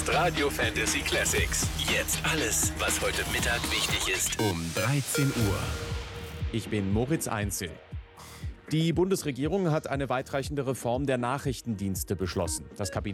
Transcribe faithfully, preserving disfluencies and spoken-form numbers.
ist Radio Fantasy Classics. Jetzt alles, was heute Mittag wichtig ist, um dreizehn Uhr. Ich bin Moritz Einzel. Die Bundesregierung hat eine weitreichende Reform der Nachrichtendienste beschlossen. Das Kabinett